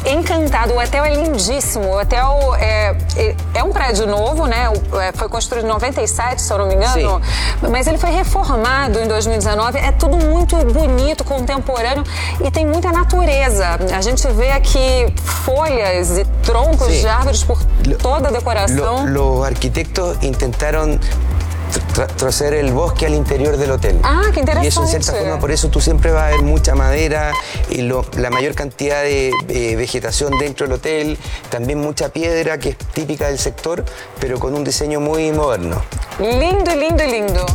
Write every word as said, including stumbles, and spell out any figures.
encantada. O hotel é lindíssimo. O hotel é, é, é um prédio novo, né? Foi construído em noventa e sete, se eu não me engano. Sim. Mas ele foi reformado em dois mil e dezenove. É tudo muito bonito, contemporâneo e tem muita natureza. A gente vê aqui folhas e troncos sí. de árvores por toda a decoração. Lo, los arquitectos intentaron Tra traer el bosque al interior del hotel. Ah, qué interesante. Y eso en cierta forma, por eso tú siempre vas a ver mucha madera y lo, la mayor cantidad de eh, vegetación dentro del hotel, también mucha piedra que es típica del sector, pero con un diseño muy moderno. Lindo, lindo, lindo.